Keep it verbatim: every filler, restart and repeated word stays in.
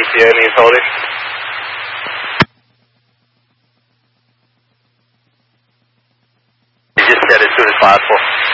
Yeah, needs holding. You just said as soon as possible.